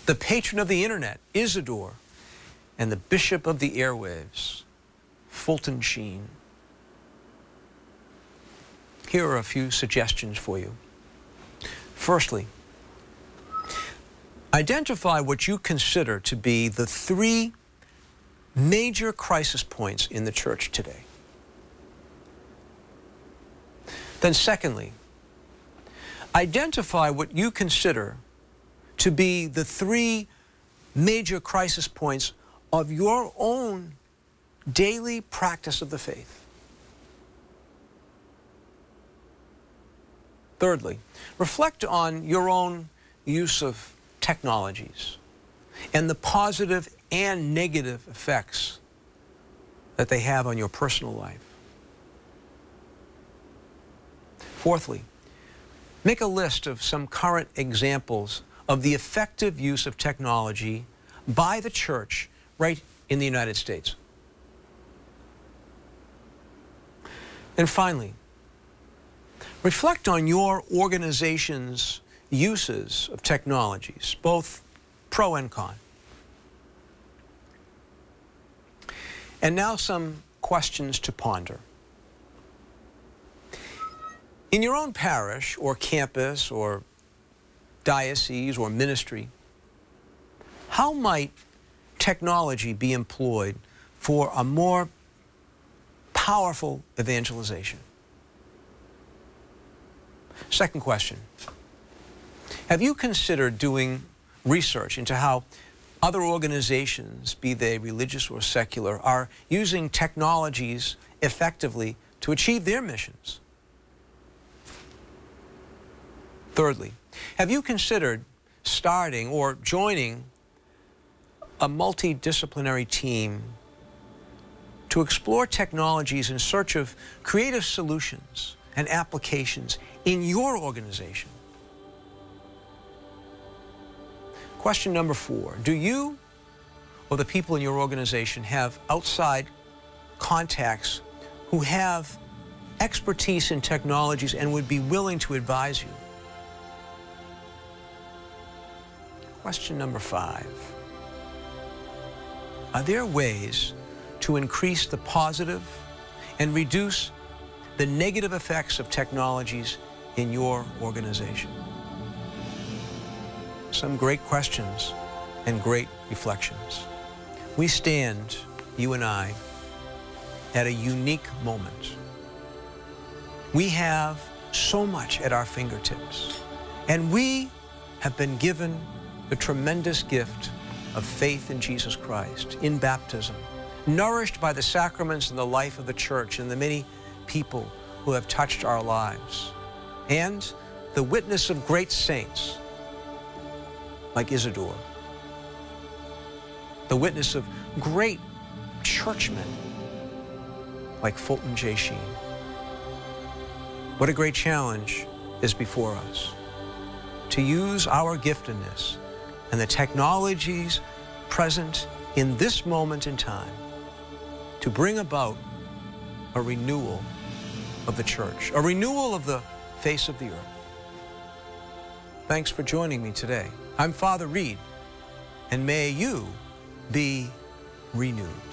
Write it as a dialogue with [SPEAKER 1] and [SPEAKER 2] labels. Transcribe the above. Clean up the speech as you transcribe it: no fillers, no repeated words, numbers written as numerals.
[SPEAKER 1] the patron of the internet, Isidore, and the bishop of the airwaves, Fulton Sheen. Here are a few suggestions for you. Firstly, identify what you consider to be the 3 major crisis points in the church today. Then secondly, identify what you consider to be the 3 major crisis points of your own daily practice of the faith. Thirdly, reflect on your own use of technologies and the positive and negative effects that they have on your personal life. Fourthly, make a list of some current examples of the effective use of technology by the church right in the United States. And finally, reflect on your organization's uses of technologies, both pro and con. And now some questions to ponder. In your own parish or campus or diocese or ministry, how might technology be employed for a more powerful evangelization? Second question, have you considered doing research into how other organizations, be they religious or secular, are using technologies effectively to achieve their missions? Thirdly, have you considered starting or joining a multidisciplinary team to explore technologies in search of creative solutions and applications in your organization? Question number 4, do you or the people in your organization have outside contacts who have expertise in technologies and would be willing to advise you? Question number 5, are there ways to increase the positive and reduce the negative effects of technologies in your organization? Some great questions and great reflections. We stand, you and I, at a unique moment. We have so much at our fingertips, and we have been given the tremendous gift of faith in Jesus Christ, in baptism, nourished by the sacraments and the life of the church and the many people who have touched our lives, and the witness of great saints like Isidore, the witness of great churchmen like Fulton J. Sheen. What a great challenge is before us, to use our giftedness and the technologies present in this moment in time to bring about a renewal of the church, a renewal of the face of the earth. Thanks for joining me today. I'm Father Reed, and may you be renewed.